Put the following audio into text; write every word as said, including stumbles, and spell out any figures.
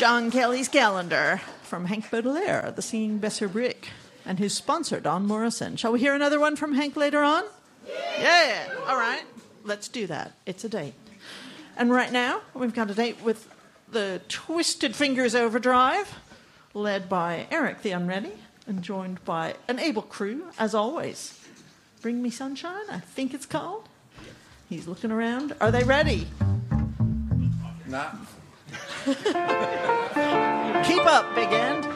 John Kelly's Calendar from Hank Baudelaire, the singing Besser Brick, and his sponsor, Don Morrison. Shall we hear another one from Hank later on? Yeah. All right. Let's do that. It's a date. And right now, we've got a date with the Twisted Fingers Overdrive, led by Eric the Unready, and joined by an able crew, as always. Bring Me Sunshine, I think it's called. He's looking around. Are they ready? Nah. Keep up, big end.